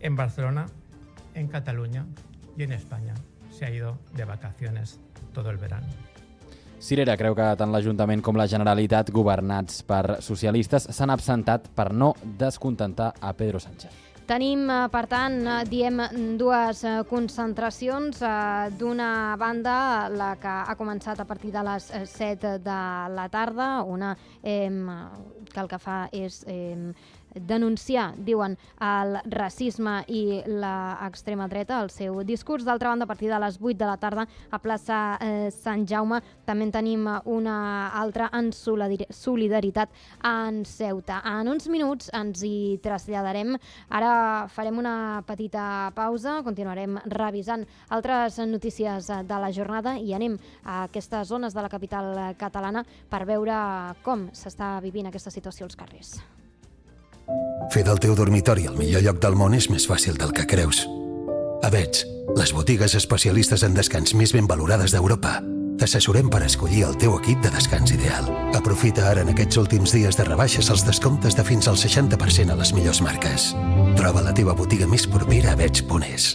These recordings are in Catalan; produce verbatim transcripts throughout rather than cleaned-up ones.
en Barcelona, en Cataluña y en España. Se ha ido de vacaciones todo el verano. Cirera creu que tant l'Ajuntament com la Generalitat, governats per socialistes, s'han absentat per no descontentar a Pedro Sánchez. Tenim, per tant, diem dues concentracions. D'una banda, la que ha començat a partir de les set de la tarda, una eh, que el que fa és eh, denunciar, diuen, el racisme i l'extrema dreta, el seu discurs. D'altra banda, a partir de les vuit de la tarda, a plaça eh, Sant Jaume, també en tenim una altra en solidaritat en Ceuta. En uns minuts ens hi traslladarem. Ara farem una petita pausa, continuarem revisant altres notícies de la jornada i anem a aquestes zones de la capital catalana per veure com s'està vivint aquesta situació als carrers. Fer del teu dormitori el millor lloc del món és més fàcil del que creus. A Vets, les botigues especialistes en descans més ben valorades d'Europa. T'assessorem per escollir el teu equip de descans ideal. Aprofita ara en aquests últims dies de rebaixes els descomptes de fins al seixanta per cent a les millors marques. Troba la teva botiga més propera a vets punt es.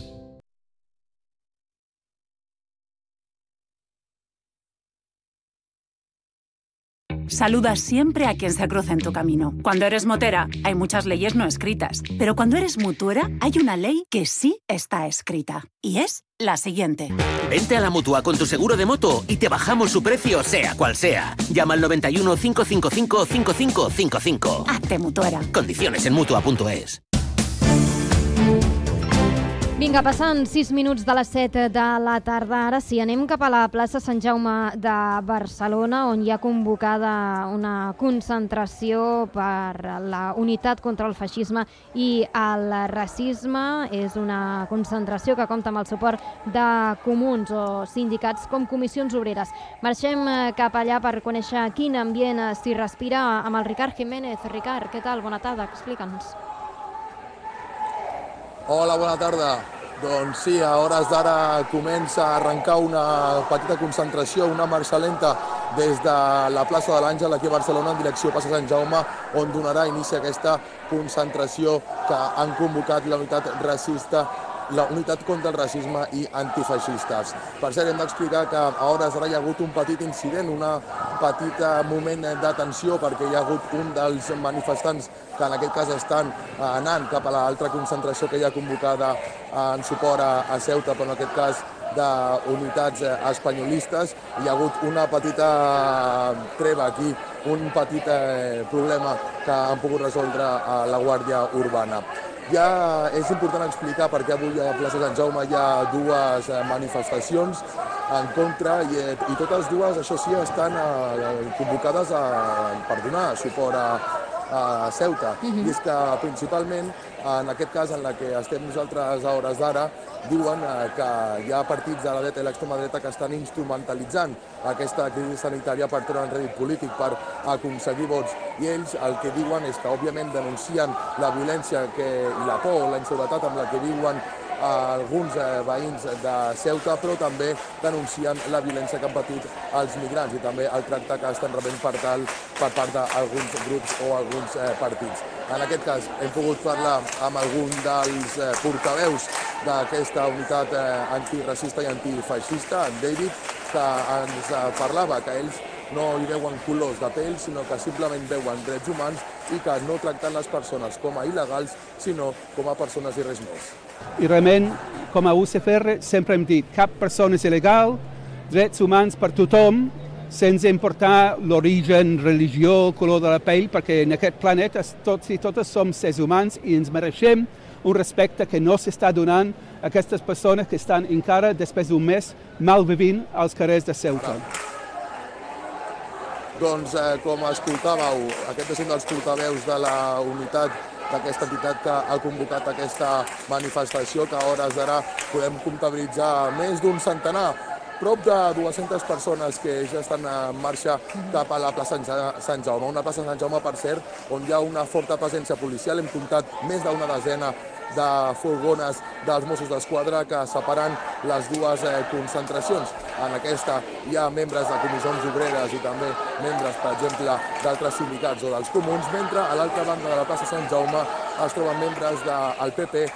Saluda siempre a quien se cruza en tu camino. Cuando eres motera, hay muchas leyes no escritas. Pero cuando eres mutuera, hay una ley que sí está escrita. Y es la siguiente. Vente a la Mutua con tu seguro de moto y te bajamos su precio, sea cual sea. Llama al noventa y uno, cinco cinco cinco, cinco cinco cinco cinco. Hazte mutuera. Condiciones en mutua punto es. Vinga, passant sis minuts de les set de la tarda. Ara sí, anem cap a la plaça Sant Jaume de Barcelona, on hi ha convocada una concentració per la unitat contra el feixisme i el racisme. És una concentració que compta amb el suport de comuns o sindicats com comissions obreres. Marxem cap allà per conèixer quin ambient s'hi respira amb el Ricard Jiménez. Ricard, què tal? Bona tarda, explica'ns. Hola, bona tarda. Doncs sí, a hores d'ara comença a arrencar una petita concentració, una marxa lenta des de la plaça de l'Àngel aquí a Barcelona en direcció a plaça Sant Jaume, on donarà inici a aquesta concentració que han convocat la unitat racista, la unitat contra el racisme i antifeixistes. Per cert, hem d'explicar que a hores d'ara hi ha hagut un petit incident, un petit moment de tensió, perquè hi ha hagut un dels manifestants que en aquest cas estan anant cap a l'altra concentració que hi ha convocada en suport a Ceuta, però en aquest cas d'unitats espanyolistes. Hi ha hagut una petita treva aquí, un petit problema que han pogut resoldre a la Guàrdia Urbana. Ja és important explicar perquè avui a plaça Sant Jaume hi ha dues manifestacions en contra i, i totes dues, això sí, estan convocades a, per donar suport a, a Ceuta. Uh-huh. I és que principalment, en aquest cas en la que estem nosaltres a hores d'ara, diuen que hi ha partits de la dreta i l'extrema dreta que estan instrumentalitzant aquesta crisi sanitària per treure un rèdit polític, per aconseguir vots. I ells el que diuen és que, òbviament, denuncien la violència que, i la por, la inseguretat amb la que viuen alguns veïns de Ceuta, però també denuncien la violència que han patit els migrants i també el tracte que estan rebent per, tal, per part d'alguns grups o alguns partits. En aquest cas hem pogut parlar amb algun dels portaveus d'aquesta unitat antiracista i antifeixista, en David, que ens parlava que ells no hi veuen colors de pell, sinó que simplement veuen drets humans i que no tracten les persones com a il·legals, sinó com a persones i res més. I realment, com a U C F R, sempre hem dit cap persona és il·legal, drets humans per tothom, sense importar l'origen, religió, color de la pell, perquè en aquest planeta tots i totes som sers humans i ens mereixem un respecte que no s'està donant a aquestes persones que estan encara, després d'un mes, malvivint als carrers de Ceuta. Doncs, eh, com escoltàveu, aquest és un dels portaveus de la unitat d'aquesta entitat que ha convocat aquesta manifestació, que a hores d'ara podem comptabilitzar més d'un centenar, prop de dues-centes persones que ja estan en marxa cap a la plaça Sant Jaume. Una plaça Sant Jaume, per cert, on hi ha una forta presència policial. Hem comptat més d'una desena de furgones dels Mossos d'Esquadra que separen les dues concentracions. En aquesta hi ha membres de comissions obreres i també membres, per exemple, d'altres sindicats o dels comuns, mentre a l'altra banda de la plaça Sant Jaume es troben membres del P P